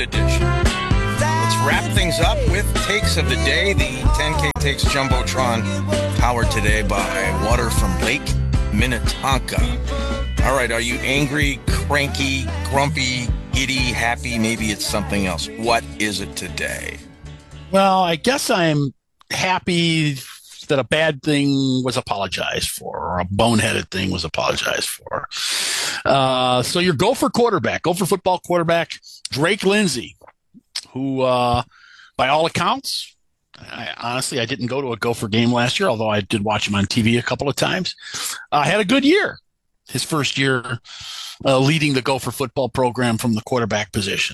edition. Let's wrap things up with takes of the day. The 10K Takes Jumbotron, powered today by water from Lake Minnetonka. All right, are you angry, cranky, grumpy, giddy, happy? Maybe it's something else. What is it today? Well, I guess I'm happy that a bad thing was apologized for, or a boneheaded thing was apologized for. So your Gopher football quarterback, Drake Lindsay, who, by all accounts, I didn't go to a Gopher game last year, although I did watch him on TV a couple of times, had a good year. His first year leading the Gopher football program from the quarterback position.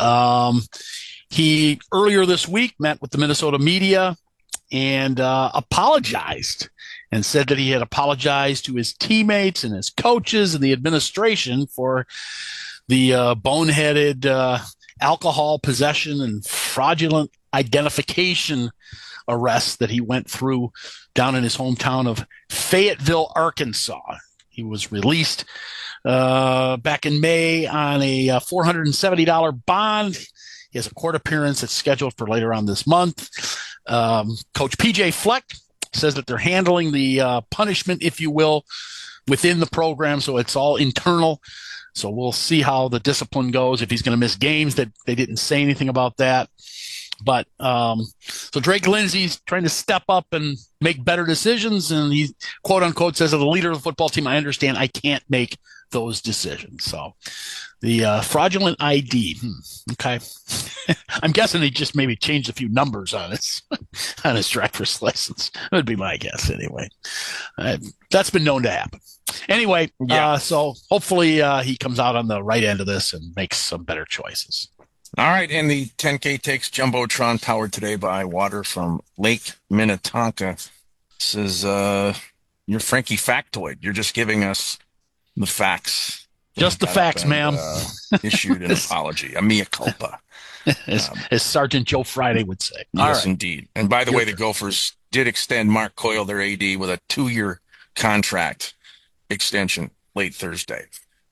He earlier this week met with the Minnesota media and apologized and said that he had apologized to his teammates and his coaches and the administration for the boneheaded alcohol possession and fraudulent identification arrests that he went through down in his hometown of Fayetteville, Arkansas. He was released back in May on a $470 bond. He has a court appearance that's scheduled for later on this month. Coach PJ Fleck says that they're handling the punishment, if you will, within the program, so it's all internal. So we'll see how the discipline goes, if he's going to miss games. That they didn't say anything about that. But so Drake Lindsay's trying to step up and make better decisions, and he, quote unquote, says, as the leader of the football team, I understand I can't make those decisions. So the fraudulent ID. Okay. I'm guessing he just maybe changed a few numbers on his driver's license. That would be my guess anyway. That's been known to happen. Anyway, yeah. So hopefully he comes out on the right end of this and makes some better choices. All right, and the 10K Takes Jumbotron, powered today by water from Lake Minnetonka. This is your Frankie Factoid. You're just giving us the facts. Just the facts, ma'am. Issued an apology, a mea culpa. As Sergeant Joe Friday would say. Yes, indeed. And by the way, the Gophers did extend Mark Coyle, their AD, with a 2-year contract extension late Thursday.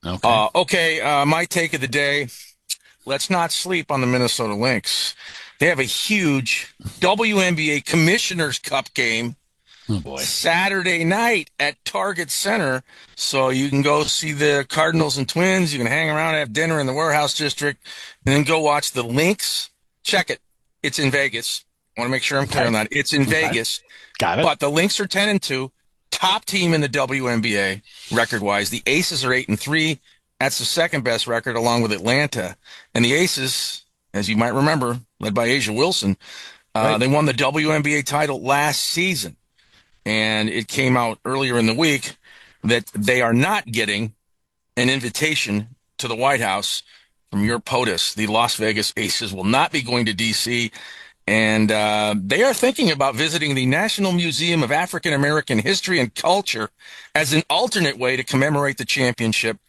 Okay, my take of the day. Let's not sleep on the Minnesota Lynx. They have a huge WNBA Commissioner's Cup game Saturday night at Target Center. So you can go see the Cardinals and Twins. You can hang around, have dinner in the Warehouse District, and then go watch the Lynx. Check it. It's in Vegas. I want to make sure I'm clear on that. It's in Vegas. Got it. But the Lynx are 10-2, top team in the WNBA record-wise. The Aces are 8-3. That's the second best record, along with Atlanta. And the Aces, as you might remember, led by Asia Wilson, they won the WNBA title last season. And it came out earlier in the week that they are not getting an invitation to the White House from your POTUS. The Las Vegas Aces will not be going to D.C., and they are thinking about visiting the National Museum of African American History and Culture as an alternate way to commemorate the championship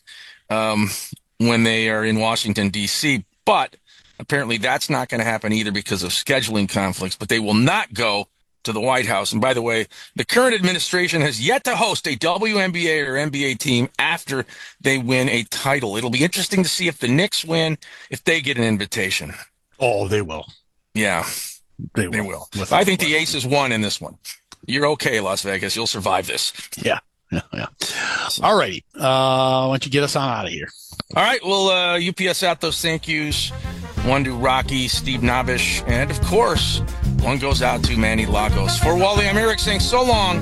when they are in Washington, D.C. But apparently that's not going to happen either because of scheduling conflicts. But they will not go to the White House. And by the way, the current administration has yet to host a WNBA or NBA team after they win a title. It'll be interesting to see if the Knicks win, if they get an invitation. Oh, they will. Yeah, they will. I think the Aces won in this one. You're okay, Las Vegas. You'll survive this. Yeah. All righty. Why don't you get us on out of here? All right. Well, UPS out those thank yous. One to Rocky, Steve Nabish, and of course, one goes out to Manny Lagos. For Wally, I'm Eric saying so long.